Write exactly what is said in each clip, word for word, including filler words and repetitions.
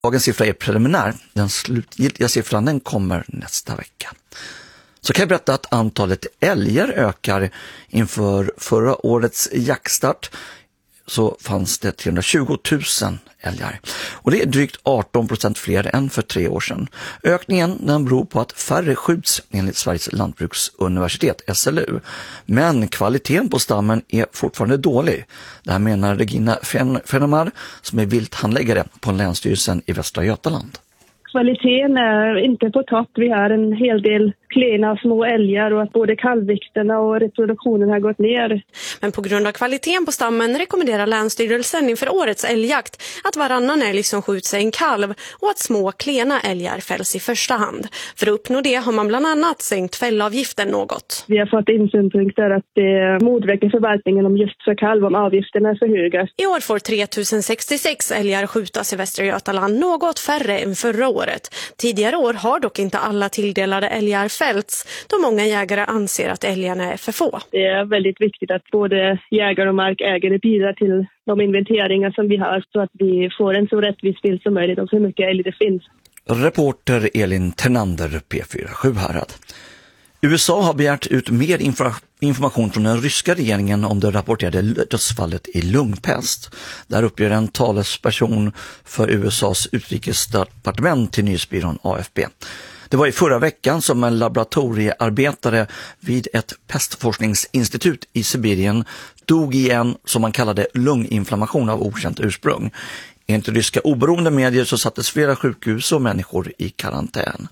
Dagens siffra är preliminär. Den slutgiltiga siffran den kommer nästa vecka. Så kan jag berätta att antalet älgar ökar. Inför förra årets jaktstart så fanns det trehundratjugo tusen älgar. Och det är drygt arton procent fler än för tre år sedan. Ökningen den beror på att färre skjuts enligt Sveriges lantbruksuniversitet, S L U. Men kvaliteten på stammen är fortfarande dålig. Det här menar Regina Fenomar som är vilthandläggare på Länsstyrelsen i Västra Götaland. Kvaliteten är inte på topp. Vi har en hel del klena små älgar och att både kalvvikterna och reproduktionen har gått ner. Men på grund av kvaliteten på stammen rekommenderar Länsstyrelsen inför årets älgjakt att varannan älg som skjuts är en kalv och att små klena älgar fälls i första hand. För att uppnå det har man bland annat sänkt fällavgiften något. Vi har fått in synpunkter att det motverkar förvaltningen om just för kalv om avgifterna är för höga. I år får tre tusen sextiosex älgar skjutas i Västra Götaland, något färre än förra året. Tidigare år har dock inte alla tilldelade älgar fällts, då många jägare anser att älgarna är för få. Det är väldigt viktigt att både jägare och markägare bidrar till de inventeringar som vi har så att vi får en så rättvis bild som möjligt om hur mycket älg det finns. Reporter Elin Ternander, P fyra Sjuhärad. U S A har begärt ut mer infra- information från den ryska regeringen om det rapporterade dödsfallet i lungpest. Där uppger en talesperson för U S A:s utrikesdepartement till nyhetsbyrån A F P. Det var i förra veckan som en laboratoriearbetare vid ett pestforskningsinstitut i Sibirien dog i en, som man kallade, lunginflammation av okänt ursprung. Enligt ryska oberoende medier så sattes flera sjukhus och människor i karantän.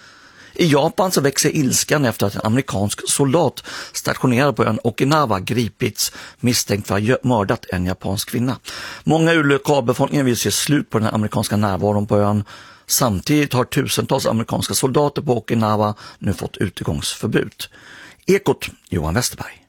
I Japan så växer ilskan efter att en amerikansk soldat stationerad på ön Okinawa gripits misstänkt för att ha mördat en japansk kvinna. Många ur lokalbefolkningen vill se slut på den amerikanska närvaron på ön. Samtidigt har tusentals amerikanska soldater på Okinawa nu fått utegångsförbud. Ekot, Johan Westerberg.